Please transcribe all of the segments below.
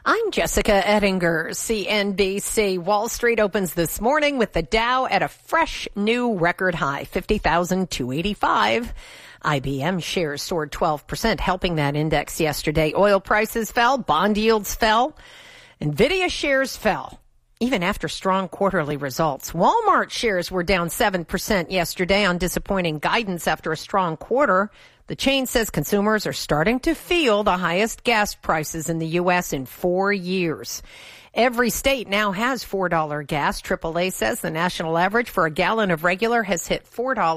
I'm Jessica Ettinger, CNBC. Wall Street opens this morning with the Dow at a fresh new record high, 50,285. IBM shares soared 12%, helping that index yesterday. Oil prices fell, bond yields fell, NVIDIA shares fell, even after strong quarterly results. Walmart shares were down 7% yesterday on disappointing guidance after a strong quarter. The chain says consumers are starting to feel the highest gas prices in the U.S. in 4 years. Every state now has $4 gas. AAA says the national average for a gallon of regular has hit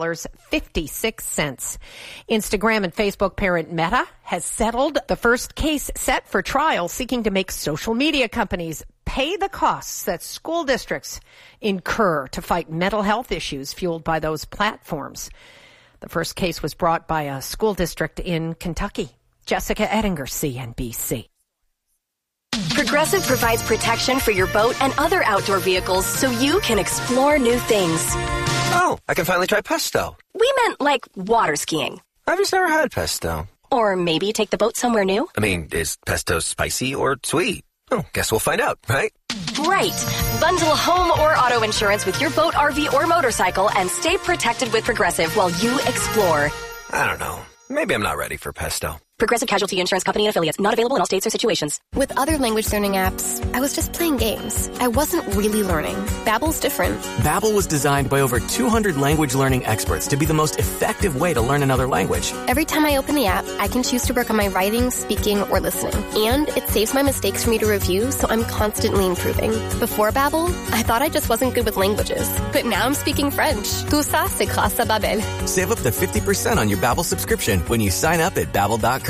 $4.56. Instagram and Facebook parent Meta has settled the first case set for trial, seeking to make social media companies pay the costs that school districts incur to fight mental health issues fueled by those platforms. The first case was brought by a school district in Kentucky. Jessica Ettinger, CNBC. Progressive provides protection for your boat and other outdoor vehicles so you can explore new things. Oh, I can finally try pesto. We meant like water skiing. I've just never had pesto. Or maybe take the boat somewhere new. I mean, is pesto spicy or sweet? Oh, guess we'll find out, right? Right. Bundle home or auto insurance with your boat, RV, or motorcycle and stay protected with Progressive while you explore. I don't know. Maybe I'm not ready for pesto. Progressive Casualty Insurance Company and Affiliates. Not available in all states or situations. With other language learning apps, I was just playing games. I wasn't really learning. Babbel's different. Babbel was designed by over 200 language learning experts to be the most effective way to learn another language. Every time I open the app, I can choose to work on my writing, speaking, or listening. And it saves my mistakes for me to review, so I'm constantly improving. Before Babbel, I thought I just wasn't good with languages. But now I'm speaking French. Tout ça, c'est grâce à Babbel. Save up to 50% on your Babbel subscription when you sign up at Babbel.com.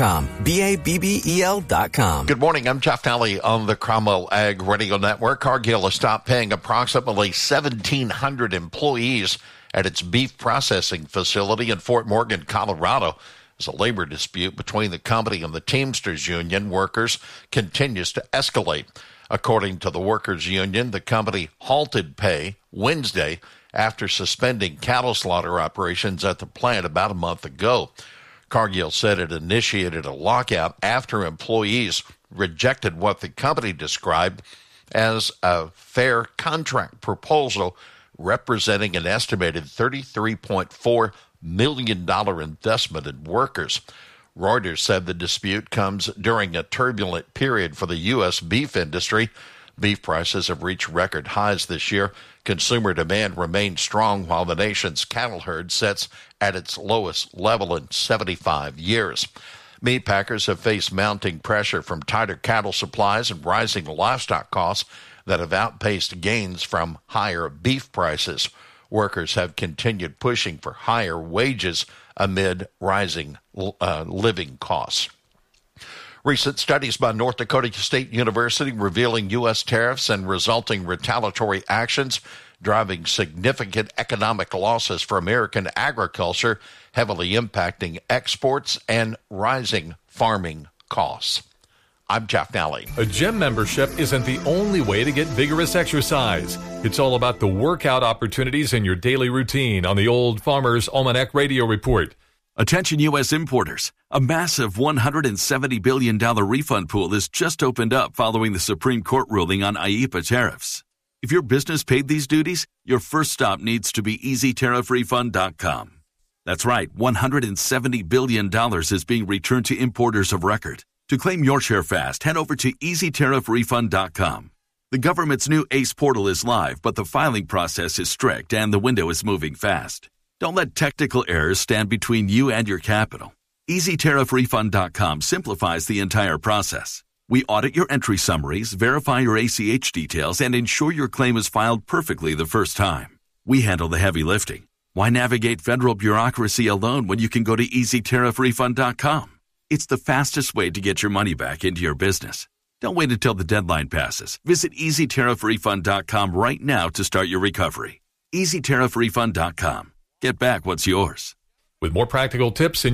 Babbel.com. Good morning. I'm Jeff Nally on the Cromwell Ag Radio Network. Cargill has stopped paying approximately 1,700 employees at its beef processing facility in Fort Morgan, Colorado. As a labor dispute between the company and the Teamsters Union workers continues to escalate. According to the workers' union, the company halted pay Wednesday after suspending cattle slaughter operations at the plant about a month ago. Cargill said it initiated a lockout after employees rejected what the company described as a fair contract proposal representing an estimated $33.4 million investment in workers. Reuters said the dispute comes during a turbulent period for the U.S. beef industry. Beef prices have reached record highs this year. Consumer demand remains strong while the nation's cattle herd sits at its lowest level in 75 years. Meat packers have faced mounting pressure from tighter cattle supplies and rising livestock costs that have outpaced gains from higher beef prices. Workers have continued pushing for higher wages amid rising living costs. Recent studies by North Dakota State University revealing U.S. tariffs and resulting retaliatory actions driving significant economic losses for American agriculture, heavily impacting exports and rising farming costs. I'm Jeff Nally. A gym membership isn't the only way to get vigorous exercise. It's all about the workout opportunities in your daily routine on the Old Farmer's Almanac Radio Report. Attention U.S. importers. A massive $170 billion refund pool has just opened up following the Supreme Court ruling on IEEPA tariffs. If your business paid these duties, your first stop needs to be EasyTariffRefund.com. That's right, $170 billion is being returned to importers of record. To claim your share fast, head over to EasyTariffRefund.com. The government's new ACE portal is live, but the filing process is strict and the window is moving fast. Don't let technical errors stand between you and your capital. EasyTariffRefund.com simplifies the entire process. We audit your entry summaries, verify your ACH details, and ensure your claim is filed perfectly the first time. We handle the heavy lifting. Why navigate federal bureaucracy alone when you can go to EasyTariffRefund.com? It's the fastest way to get your money back into your business. Don't wait until the deadline passes. Visit EasyTariffRefund.com right now to start your recovery. EasyTariffRefund.com. Get back what's yours. With more practical tips in